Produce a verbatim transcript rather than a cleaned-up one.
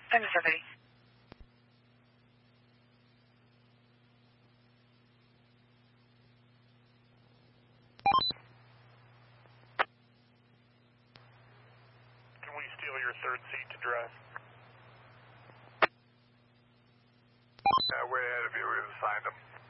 Thanks, Stephanie. Can we steal your third seat to drive? Yeah, way ahead of you. We've assigned them.